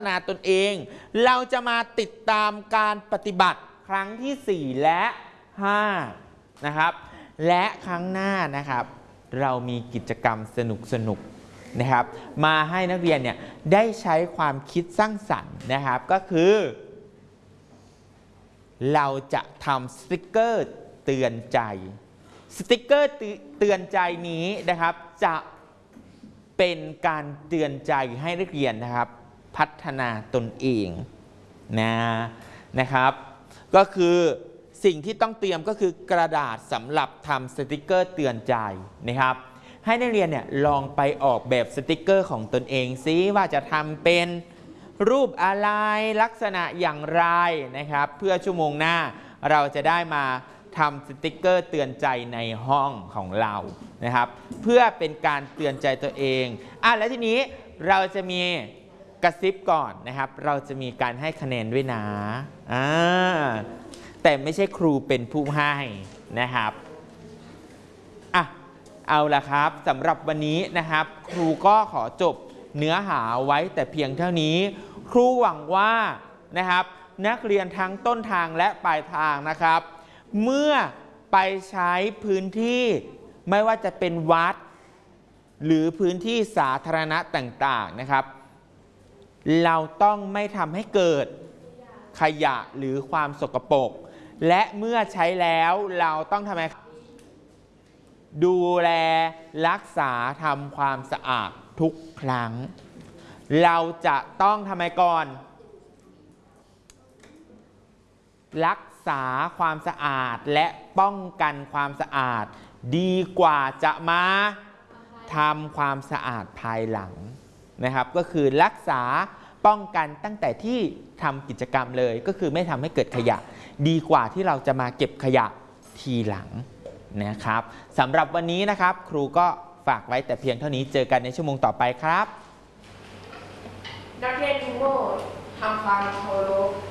นาตนเองเราจะมาติดตามการปฏิบัติครั้งที่4และ5นะครับและครั้งหน้านะครับเรามีกิจกรรมสนุกนะครับมาให้นักเรียนเนี่ยได้ใช้ความคิดสร้างสรรค์นะครับก็คือเราจะทำสติกเกอร์เตือนใจสติกเกอร์เตือนใจนี้นะครับจะเป็นการเตือนใจให้นักเรียนนะครับพัฒนาตนเองนะครับก็คือสิ่งที่ต้องเตรียมก็คือกระดาษสำหรับทำสติกเกอร์เตือนใจนะครับให้นักเรียนเนี่ยลองไปออกแบบสติกเกอร์ของตนเองซิว่าจะทำเป็นรูปอะไรลักษณะอย่างไรนะครับเพื่อชั่วโมงหน้าเราจะได้มาทำสติกเกอร์เตือนใจในห้องของเรานะครับเพื่อเป็นการเตือนใจตัวเองและทีนี้เราจะมีกระซิบก่อนนะครับเราจะมีการให้คะแนนด้วยนะแต่ไม่ใช่ครูเป็นผู้ให้นะครับเอาละครับสำหรับวันนี้นะครับครูก็ขอจบเนื้อหาไว้แต่เพียงเท่านี้ครูหวังว่านะครับนักเรียนทั้งต้นทางและปลายทางนะครับเมื่อไปใช้พื้นที่ไม่ว่าจะเป็นวัดหรือพื้นที่สาธารณะต่างๆนะครับเราต้องไม่ทำให้เกิดขยะหรือความสกปรกและเมื่อใช้แล้วเราต้องทำไมดูแลรักษาทำความสะอาดทุกครั้งเราจะต้องทำไมก่อนรักษาความสะอาดและป้องกันความสะอาดดีกว่าจะมาทำความสะอาดภายหลังนะครับก็คือรักษาป้องกันตั้งแต่ที่ทำกิจกรรมเลยก็คือไม่ทำให้เกิดขยะดีกว่าที่เราจะมาเก็บขยะทีหลังนะครับสำหรับวันนี้นะครับครูก็ฝากไว้แต่เพียงเท่านี้เจอกันในชั่วโมงต่อไปครับนักเรียนทุกคนทำความเคารพ